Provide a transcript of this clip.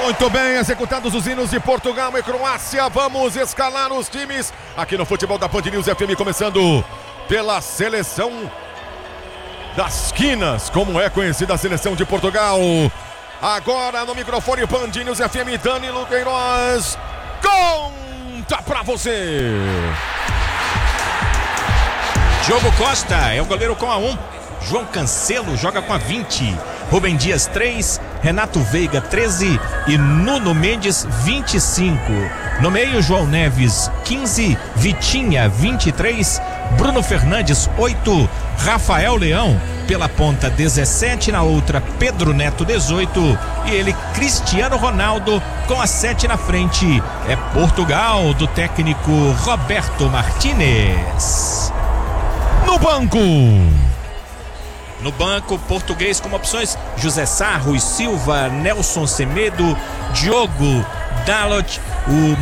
Muito bem, executados os hinos de Portugal e Croácia. Vamos escalar os times aqui no Futebol da Band News FM, começando pela seleção das quinas, como é conhecida a seleção de Portugal. Agora no microfone Band News FM, Danilo Queiroz conta pra você. Diogo Costa é o goleiro com a 1. João Cancelo joga com a 20. Rubem Dias 3, Renato Veiga 13 e Nuno Mendes 25. No meio, João Neves 15, Vitinha 23, Bruno Fernandes 8, Rafael Leão pela ponta 17, na outra Pedro Neto 18 e ele Cristiano Ronaldo com a 7 na frente. É Portugal do técnico Roberto Martínez. No banco, português como opções: José Sá, Rui Silva, Nelson Semedo, Diogo Dalot, o